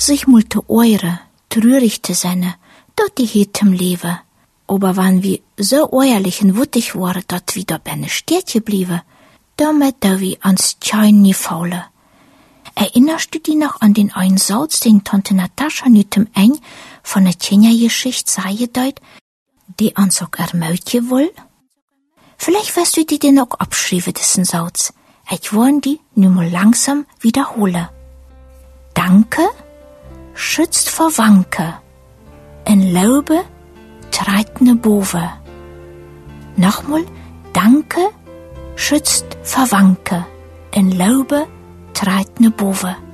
sich multe eure, trürichte senne, dort die hitem Lewe. Aber wann wir so eierlich und wuttig waren, dat wir da benne Städtje bliebe, damit da wir ans Tschein nie faule. Erinnerst du dich noch an den einen Satz, den Tante Natascha nütem eng von der Tjenja-Geschichte sei deut, die ans auch ermögliche woll? Vielleicht wirst du die den auch abschreiben, diesen Satz. Ich wollen die nur mal langsam wiederhole. Danke schützt vor Wanke, en Laube treit ne Bove. Nochmal, Danke schützt vor Wanke, en Laube treit ne Bove.